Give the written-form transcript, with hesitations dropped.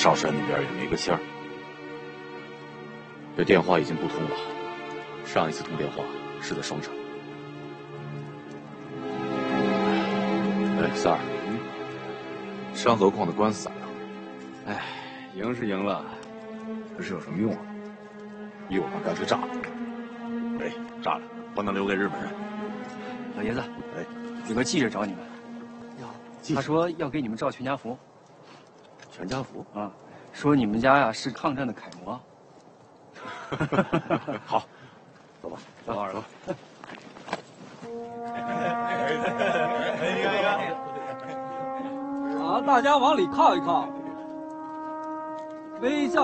少山那边也没个信儿。这电话已经不通了，上一次通电话是在双城。哎，三儿，山河矿的官司咋样？ 哎，赢是赢了，可是有什么用啊？ 比我们干脆炸了。 哎，炸了，不能留给日本人。 老爷子， 哎， 有个记者找你们，他说要给你们照全家福。 全家福啊，说你们家呀是抗战的楷模。 好，走吧，走二哥。 大家往里靠一靠，微笑。